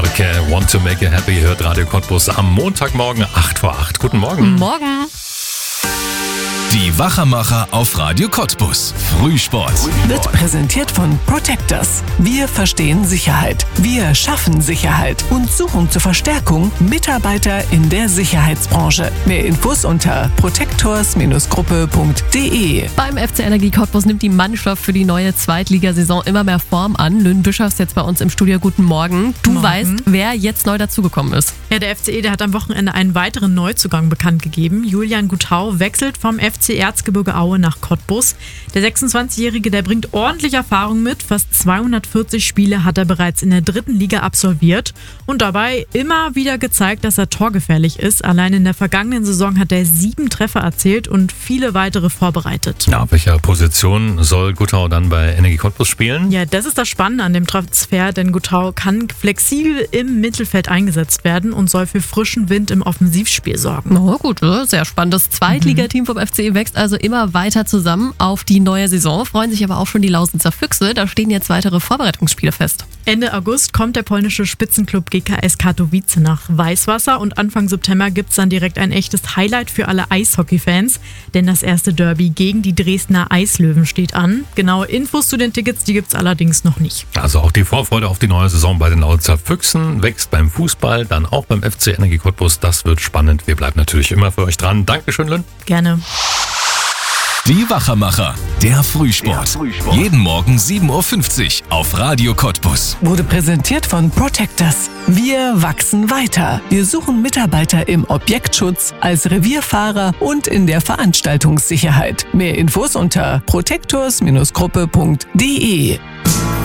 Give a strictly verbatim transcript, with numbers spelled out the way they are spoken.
Marke Want to Make You Happy hört Radio Cottbus am Montagmorgen acht vor acht. Guten Morgen. Morgen. Die Wachermacher auf Radio Cottbus. Frühsport. Wird präsentiert von Protectors. Wir verstehen Sicherheit. Wir schaffen Sicherheit und suchen zur Verstärkung Mitarbeiter in der Sicherheitsbranche. Mehr Infos unter protectors Gruppe punkt de. Beim F C Energie Cottbus nimmt die Mannschaft für die neue Zweitligasaison immer mehr Form an. Lynn Bischoff ist jetzt bei uns im Studio. Guten Morgen. Du Morgen. weißt, wer jetzt neu dazugekommen ist. Ja, der F C E, der hat am Wochenende einen weiteren Neuzugang bekannt gegeben. Julian Guthau wechselt vom F C Erzgebirge Aue nach Cottbus. Der sechsundzwanzigjährige, der bringt ordentlich Erfahrung mit. Fast zweihundertvierzig Spiele hat er bereits in der dritten Liga absolviert und dabei immer wieder gezeigt, dass er torgefährlich ist. Allein in der vergangenen Saison hat er sieben Treffer erzielt und viele weitere vorbereitet. Ja, auf welcher Position soll Guthau dann bei Energie Cottbus spielen? Ja, das ist das Spannende an dem Transfer, denn Guthau kann flexibel im Mittelfeld eingesetzt werden und soll für frischen Wind im Offensivspiel sorgen. Oh, gut, sehr spannend. Das Zweitligateam vom F C E wächst also immer weiter zusammen auf die neue Saison. Freuen sich aber auch schon die Lausenzer Füchse. Da stehen jetzt weitere Vorbereitungsspiele fest. Ende August kommt der polnische Spitzenclub G K S Katowice nach Weißwasser und Anfang September gibt es dann direkt ein echtes Highlight für alle Eishockey-Fans, denn das erste Derby gegen die Dresdner Eislöwen steht an. Genaue Infos zu den Tickets, die gibt es allerdings noch nicht. Also auch die Vorfreude auf die neue Saison bei den Lausenzer Füchsen wächst beim Fußball, dann auch beim F C Energie Cottbus. Das wird spannend. Wir bleiben natürlich immer für euch dran. Dankeschön, Lynn. Gerne. Die Wachermacher. Der Frühsport. Jeden Morgen sieben Uhr fünfzig auf Radio Cottbus. Wurde präsentiert von Protectors. Wir wachsen weiter. Wir suchen Mitarbeiter im Objektschutz, als Revierfahrer und in der Veranstaltungssicherheit. Mehr Infos unter protectors Gruppe punkt de.